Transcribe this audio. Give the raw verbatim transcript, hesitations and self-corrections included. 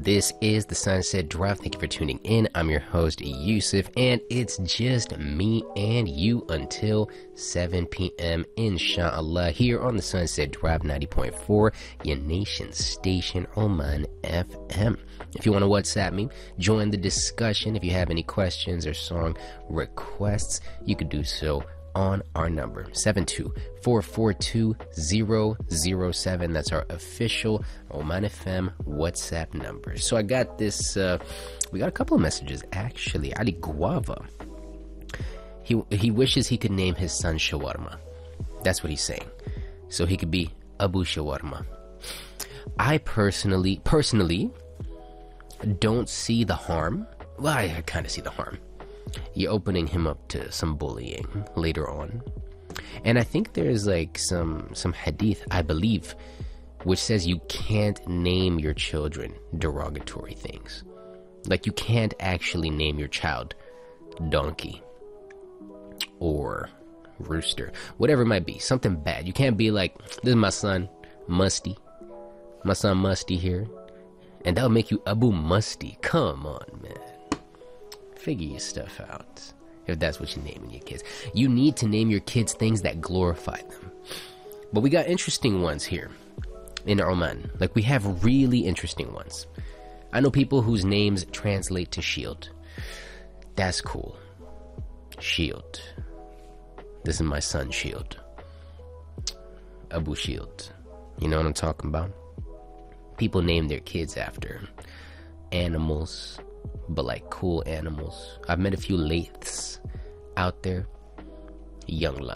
This is the Sunset Drive. Thank you for tuning in. I'm your host, Yusuf, and it's just me and you until seven p.m. inshallah here on the Sunset Drive ninety point four, your nation station, Oman F M. If you want to WhatsApp me, join the discussion. If you have any questions or song requests, you could do so on our number, seven two four four two zero zero seven. That's our official Oman F M WhatsApp number. So I got this, uh, we got a couple of messages, actually. Ali Guava, he, he wishes he could name his son Shawarma. That's what he's saying. So he could be Abu Shawarma. I personally, personally don't see the harm. Well, I, I kind of see the harm. You're opening him up to some bullying later on. And I think there's like some some hadith, I believe, which says you can't name your children derogatory things. Like you can't actually name your child donkey or rooster, whatever it might be, something bad. You can't be like, this is my son Musty, my son Musty here, and that'll make you Abu Musty. Come on, man. Figure your stuff out if that's what you're naming your kids. You need to name your kids things that glorify them. But we got interesting ones here in Oman. Like, we have really interesting ones. I know people whose names translate to shield. That's cool. Shield. This is my son Shield. Abu Shield. You know what I'm talking about? People name their kids after animals, but like cool animals. I've met a few Laths out there. Young